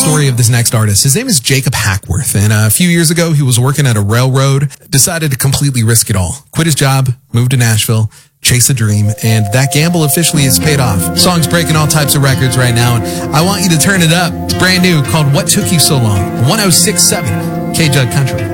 story of this next artist. His name is Jacob Hackworth, and a few years ago, he was working at a railroad, decided to completely risk it all. Quit his job, moved to Nashville, chase a dream, and that gamble officially has paid off. Song's breaking all types of records right now, and I want you to turn it up. It's brand new, called What Took You So Long, 106.7 K-Jug Country.